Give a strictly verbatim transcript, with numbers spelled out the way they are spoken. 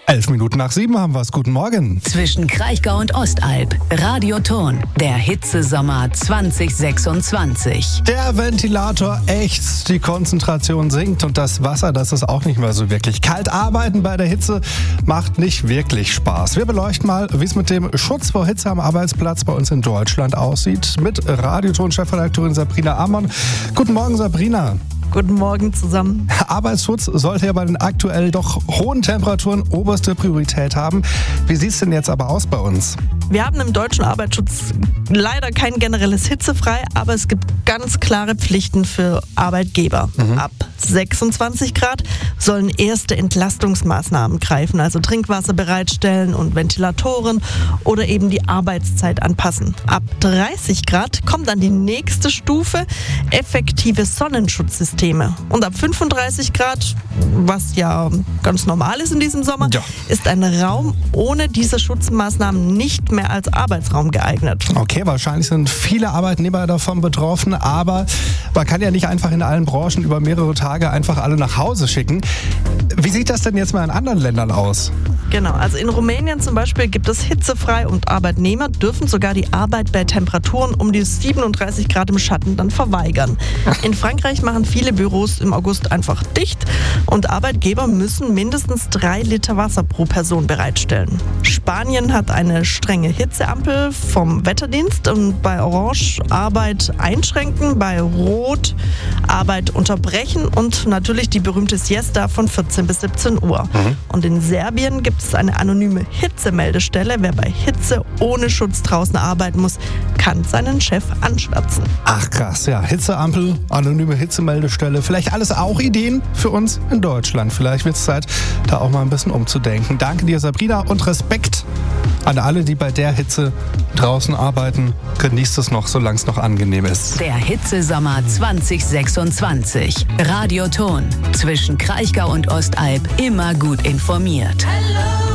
Elf Minuten nach sieben haben wir es. Guten Morgen. Zwischen Kraichgau und Ostalb. Radioton. Der Hitzesommer zwanzig sechsundzwanzig. Der Ventilator ächzt, die Konzentration sinkt und das Wasser, das ist auch nicht mehr so wirklich kalt. Arbeiten bei der Hitze macht nicht wirklich Spaß. Wir beleuchten mal, wie es mit dem Schutz vor Hitze am Arbeitsplatz bei uns in Deutschland aussieht. Mit Radioton-Chefredakteurin Sabrina Amon. Guten Morgen, Sabrina. Guten Morgen zusammen. Arbeitsschutz sollte ja bei den aktuell doch hohen Temperaturen oberste Priorität haben. Wie sieht es denn jetzt aber aus bei uns? Wir haben im deutschen Arbeitsschutz leider kein generelles Hitzefrei, aber es gibt ganz klare Pflichten für Arbeitgeber. Mhm. Ab sechsundzwanzig Grad sollen erste Entlastungsmaßnahmen greifen, also Trinkwasser bereitstellen und Ventilatoren oder eben die Arbeitszeit anpassen. Ab dreißig Grad kommt dann die nächste Stufe, effektive Sonnenschutzsysteme. Und ab fünfunddreißig Grad, was ja ganz normal ist in diesem Sommer, ja. ist ein Raum ohne diese Schutzmaßnahmen nicht mehr als Arbeitsraum geeignet. Okay, wahrscheinlich sind viele Arbeitnehmer davon betroffen, aber man kann ja nicht einfach in allen Branchen über mehrere Tage einfach alle nach Hause schicken. Wie sieht das denn jetzt mal in anderen Ländern aus? Genau, also in Rumänien zum Beispiel gibt es hitzefrei und Arbeitnehmer dürfen sogar die Arbeit bei Temperaturen um die siebenunddreißig Grad im Schatten dann verweigern. In Frankreich machen viele Büros im August einfach dicht und Arbeitgeber müssen mindestens drei Liter Wasser pro Person bereitstellen. Spanien hat eine strenge Hitzeampel vom Wetterdienst und bei Orange Arbeit einschränken, bei Rot Arbeit unterbrechen und natürlich die berühmte Siesta von vierzehn bis siebzehn Uhr. Mhm. Und in Serbien gibt es eine anonyme Hitzemeldestelle. Wer bei Hitze ohne Schutz draußen arbeiten muss, kann seinen Chef anschwärzen. Ach krass, ja. Hitzeampel, anonyme Hitzemeldestelle. Vielleicht alles auch Ideen für uns in Deutschland. Vielleicht wird es Zeit, da auch mal ein bisschen umzudenken. Danke dir, Sabrina, und Respekt an alle, die bei der Hitze draußen arbeiten. Genießt es noch, solange es noch angenehm ist. Der Hitzesommer zwanzig sechsundzwanzig. Radioton. Zwischen Kraichgau und Ostalb immer gut informiert. Hello.